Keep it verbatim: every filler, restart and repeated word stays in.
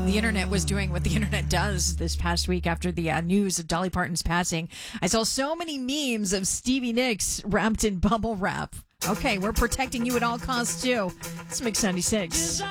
the internet was doing what the internet does this past week after the uh, news of Dolly Parton's passing. I saw so many memes of Stevie Nicks wrapped in bubble wrap. Okay, we're protecting you at all costs, too. It's Mix ninety-six.